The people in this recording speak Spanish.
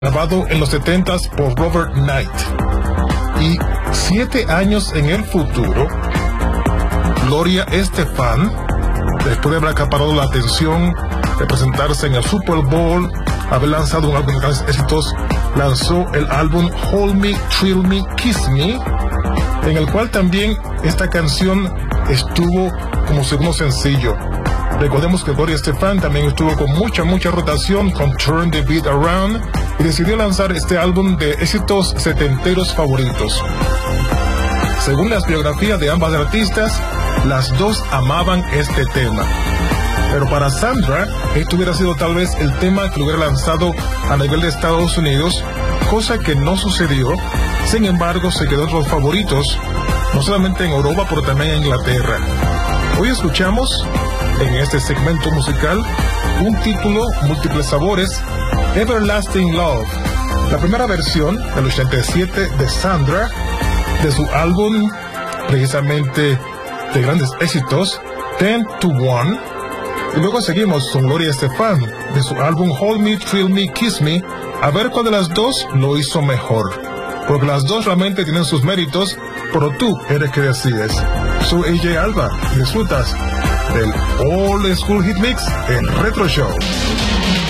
grabado en los 70s por Robert Knight. Y 7 años en el futuro, Gloria Estefan, después de haber acaparado la atención de presentarse en el Super Bowl, haber lanzado un álbum de grandes éxitos, lanzó el álbum Hold Me, Thrill Me, Kiss Me, en el cual también esta canción estuvo como segundo sencillo. Recordemos que Gloria Estefan también estuvo con mucha rotación con Turn the Beat Around y decidió lanzar este álbum de éxitos setenteros favoritos. Según las biografías de ambas artistas, las dos amaban este tema. Pero para Sandra, este hubiera sido tal vez el tema que lo hubiera lanzado a nivel de Estados Unidos, cosa que no sucedió. Sin embargo, se quedó entre los favoritos, no solamente en Europa, pero también en Inglaterra. Hoy escuchamos en este segmento musical un título, múltiples sabores, Everlasting Love, la primera versión del 87 de Sandra, de su álbum precisamente de grandes éxitos, 10 to 1, y luego seguimos con Gloria Estefan, de su álbum Hold Me, Thrill Me, Kiss Me, a ver cuál de las dos lo hizo mejor, porque las dos realmente tienen sus méritos, pero tú eres que decides. Soy AJ Alba y disfrutas del Old School Hit Mix en Retro Show.